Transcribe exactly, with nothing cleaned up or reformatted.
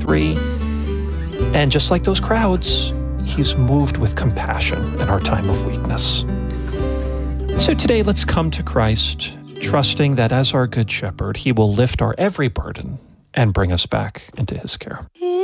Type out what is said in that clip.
three. And just like those crowds, he's moved with compassion in our time of weakness. So today, let's come to Christ, trusting that as our Good Shepherd, he will lift our every burden and bring us back into his care.